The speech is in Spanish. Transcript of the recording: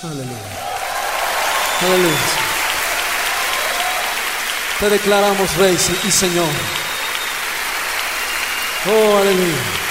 Aleluya. Aleluya. Te declaramos Rey y Señor. Oh, aleluya.